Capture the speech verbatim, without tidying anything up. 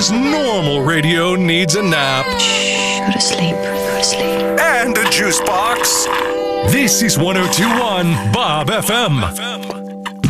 says normal radio needs a nap. Shh, go to sleep, go to sleep. And a juice box. This is one oh two point one Bob F M.